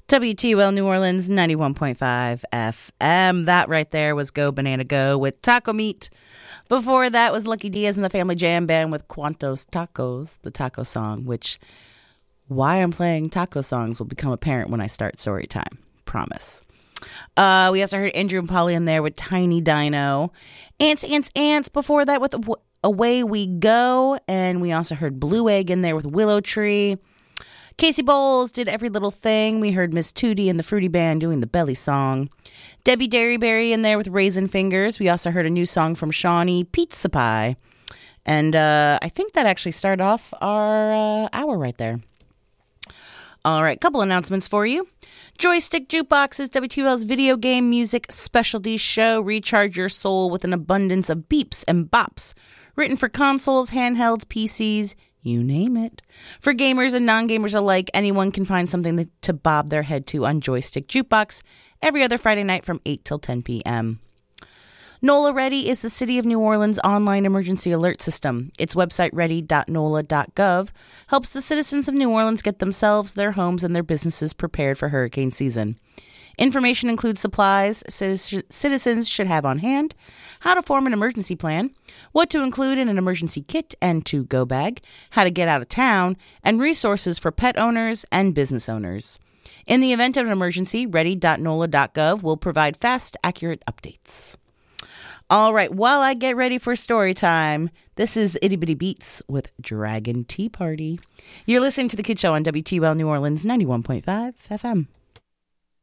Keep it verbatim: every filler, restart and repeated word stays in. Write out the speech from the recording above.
W T U L New Orleans ninety-one point five F M. That right there was Go Banana Go with Taco Meat. Before that was Lucky Diaz and the Family Jam Band with Cuantos Tacos, the taco song, which why I'm playing taco songs will become apparent when I start story time. Promise. Uh, we also heard Andrew and Polly in there with Tiny Dino. Ants, Ants, Ants before that with Away We Go. And we also heard Blue Egg in there with Willow Tree. Casey Bowles did Every Little Thing. We heard Miss Tootie and the Fruity Band doing the Belly song. Debbie Derryberry in there with Raisin Fingers. We also heard a new song from Shawnee, Pizza Pie. And uh, I think that actually started off our uh, hour right there. All right, couple announcements for you. Joystick Jukebox is W T U L's video game music specialty show. Recharge your soul with an abundance of beeps and bops. Written for consoles, handhelds, P Cs, you name it. For gamers and non-gamers alike, anyone can find something to bob their head to on Joystick Jukebox every other Friday night from eight till ten p.m. NOLA Ready is the City of New Orleans online emergency alert system. Its website, ready dot nola dot gov, helps the citizens of New Orleans get themselves, their homes, and their businesses prepared for hurricane season. Information includes supplies citizens should have on hand, how to form an emergency plan, what to include in an emergency kit and to-go bag, how to get out of town, and resources for pet owners and business owners. In the event of an emergency, ready dot nola dot gov will provide fast, accurate updates. All right, while I get ready for story time, this is Itty Bitty Beats with Dragon Tea Party. You're listening to The Kid Show on W T U L New Orleans ninety-one point five F M.